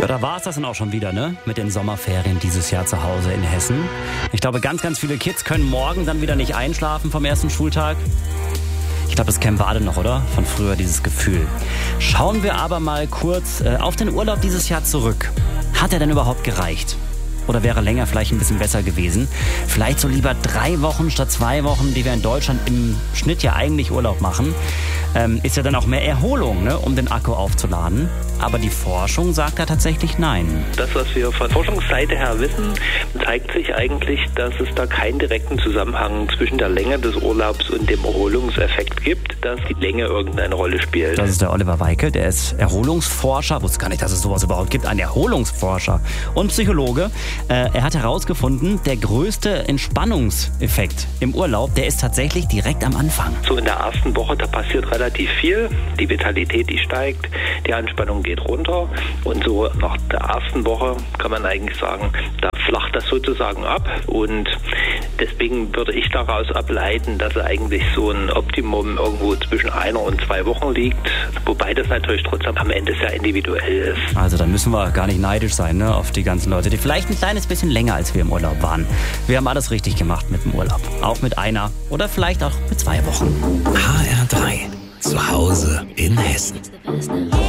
Ja, da war es das dann auch schon wieder, ne? Mit den Sommerferien dieses Jahr zu Hause in Hessen. Ich glaube, ganz, ganz viele Kids können morgen dann wieder nicht einschlafen vom ersten Schultag. Ich glaube, das kennen wir alle noch, oder? Von früher, dieses Gefühl. Schauen wir aber mal kurz auf den Urlaub dieses Jahr zurück. Hat er denn überhaupt gereicht? Oder wäre länger vielleicht ein bisschen besser gewesen? Vielleicht so lieber 3 Wochen statt 2 Wochen, die wir in Deutschland im Schnitt ja eigentlich Urlaub machen. Ist ja dann auch mehr Erholung, ne, um den Akku aufzuladen. Aber die Forschung sagt da tatsächlich nein. Das, was wir von Forschungsseite her wissen, zeigt sich eigentlich, dass es da keinen direkten Zusammenhang zwischen der Länge des Urlaubs und dem Erholungseffekt gibt, dass die Länge irgendeine Rolle spielt. Das ist der Oliver Weikel, der ist Erholungsforscher. Wusste gar nicht, dass es sowas überhaupt gibt. Ein Erholungsforscher und Psychologe. Er hat herausgefunden, der größte Entspannungseffekt im Urlaub, der ist tatsächlich direkt am Anfang. So in der ersten Woche, da passiert relativ viel. Die Vitalität, die steigt, die Anspannung geht runter. Und so nach der ersten Woche kann man eigentlich sagen, da flacht das sozusagen ab. Und deswegen würde ich daraus ableiten, dass eigentlich so ein Optimum irgendwo zwischen 1 und 2 Wochen liegt. Wobei das natürlich trotzdem am Ende sehr individuell ist. Also da müssen wir gar nicht neidisch sein, ne, auf die ganzen Leute, die vielleicht ein kleines bisschen länger als wir im Urlaub waren. Wir haben alles richtig gemacht mit dem Urlaub. Auch mit 1 oder vielleicht auch mit 2 Wochen. HR3. Zu Hause in Hessen.